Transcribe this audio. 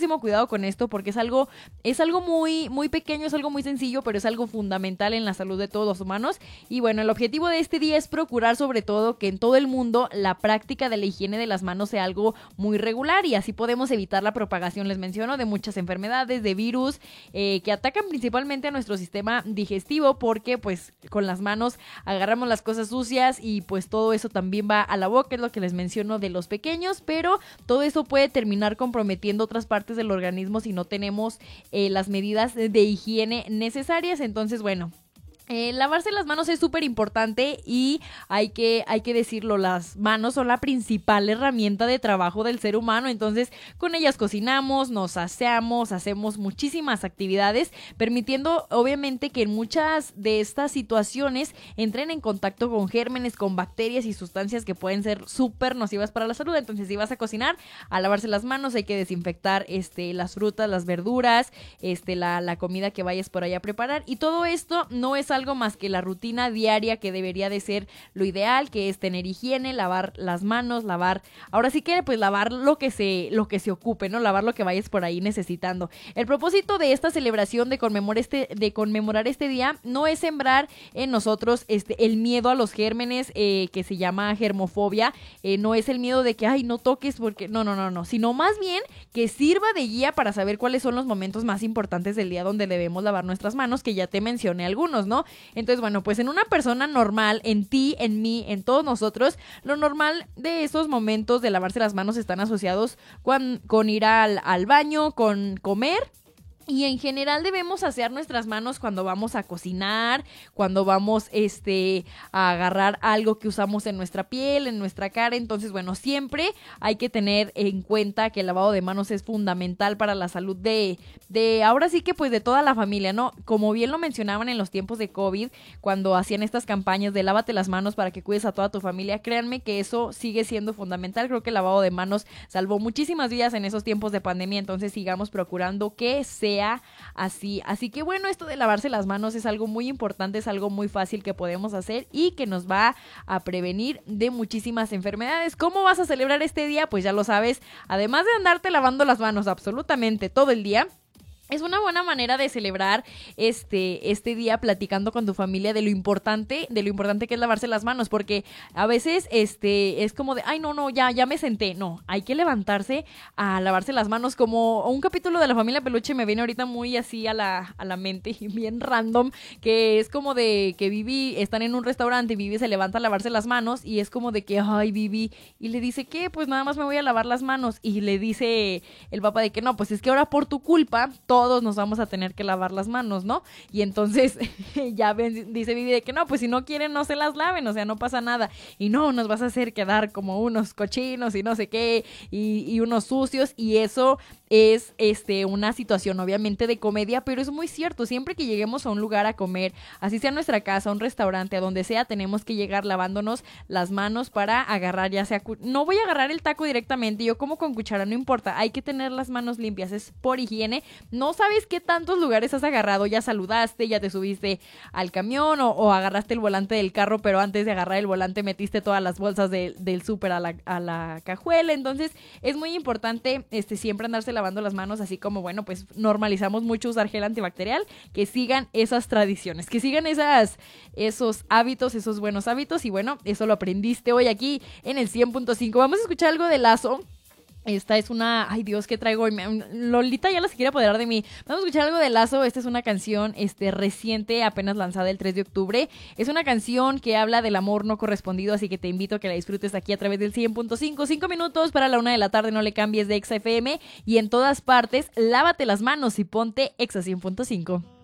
muchísimo cuidado con esto porque es algo muy, muy pequeño, es algo muy sencillo, pero es algo fundamental en la salud de todos los humanos. Y bueno, el objetivo de este día es procurar sobre todo que en todo el mundo la práctica de la higiene de las manos sea algo muy regular y así podemos evitar la propagación, les menciono, de muchas enfermedades, de virus que atacan principalmente a nuestro sistema digestivo porque pues con las manos agarramos las cosas sucias y pues todo eso también va a la boca, es lo que les menciono de los pequeños, pero todo eso puede terminar comprometiendo otras partes del organismo si no tenemos las medidas de higiene necesarias. Entonces, bueno, lavarse las manos es súper importante y hay que decirlo, las manos son la principal herramienta de trabajo del ser humano, entonces con ellas cocinamos, nos aseamos, hacemos muchísimas actividades, permitiendo obviamente que en muchas de estas situaciones entren en contacto con gérmenes, con bacterias y sustancias que pueden ser súper nocivas para la salud. Entonces si vas a cocinar, a lavarse las manos, hay que desinfectar las frutas, las verduras, la comida que vayas por ahí a preparar, y todo esto no es algo más que la rutina diaria que debería de ser lo ideal, que es tener higiene, lavar las manos, ahora sí que pues lavar lo que se ocupe, ¿no? Lavar lo que vayas por ahí necesitando. El propósito de esta celebración de conmemorar este día no es sembrar en nosotros el miedo a los gérmenes, que se llama germofobia, no es el miedo de que ay no toques porque no, sino más bien que sirva de guía para saber cuáles son los momentos más importantes del día donde debemos lavar nuestras manos, que ya te mencioné algunos, ¿no? Entonces, bueno, pues en una persona normal, en ti, en mí, en todos nosotros, lo normal de esos momentos de lavarse las manos están asociados con ir al baño, con comer. Y en general debemos asear nuestras manos cuando vamos a cocinar, cuando vamos a agarrar algo que usamos en nuestra piel, en nuestra cara. Entonces, bueno, siempre hay que tener en cuenta que el lavado de manos es fundamental para la salud de ahora sí que pues de toda la familia, ¿no? Como bien lo mencionaban en los tiempos de COVID, cuando hacían estas campañas de lávate las manos para que cuides a toda tu familia, créanme que eso sigue siendo fundamental. Creo que el lavado de manos salvó muchísimas vidas en esos tiempos de pandemia, entonces sigamos procurando que sea así que bueno, esto de lavarse las manos es algo muy importante, es algo muy fácil que podemos hacer y que nos va a prevenir de muchísimas enfermedades. ¿Cómo vas a celebrar este día? Pues ya lo sabes, además de andarte lavando las manos absolutamente todo el día, es una buena manera de celebrar este día platicando con tu familia de lo importante que es lavarse las manos, porque a veces es como de, ay no, ya me senté. No, hay que levantarse a lavarse las manos, como un capítulo de La Familia Peluche me viene ahorita muy así a la mente, bien random, que es como de que Vivi están en un restaurante y Vivi se levanta a lavarse las manos y es como de que, ay Vivi, y le dice, ¿qué? Pues nada más me voy a lavar las manos, y le dice el papá de que no, pues es que ahora por tu culpa todos nos vamos a tener que lavar las manos, ¿no? Y entonces ya dice Vivi de que no, pues si no quieren no se las laven, o sea, no pasa nada. Y no, nos vas a hacer quedar como unos cochinos y no sé qué, y unos sucios, y eso es una situación obviamente de comedia, pero es muy cierto. Siempre que lleguemos a un lugar a comer, así sea nuestra casa, un restaurante, a donde sea, tenemos que llegar lavándonos las manos para agarrar, ya sea, no voy a agarrar el taco directamente, yo como con cuchara, no importa, hay que tener las manos limpias, es por higiene. No sabes qué tantos lugares has agarrado, ya saludaste, ya te subiste al camión o agarraste el volante del carro, pero antes de agarrar el volante metiste todas las bolsas del súper a la cajuela. Entonces es muy importante siempre andarse lavando las manos, así como, bueno, pues normalizamos mucho usar gel antibacterial, que sigan esas tradiciones, que sigan esos hábitos, esos buenos hábitos. Y bueno, eso lo aprendiste hoy aquí en el 100.5. Vamos a escuchar algo de Lazo. Esta es una... Ay, Dios, ¿qué traigo hoy? Lolita ya la se quiere apoderar de mí. Vamos a escuchar algo de Lazo. Esta es una canción reciente, apenas lanzada el 3 de octubre. Es una canción que habla del amor no correspondido, así que te invito a que la disfrutes aquí a través del 100.5. 5 minutos para la 1 de la tarde, no le cambies de Exa FM. Y en todas partes, lávate las manos y ponte Exa 100.5.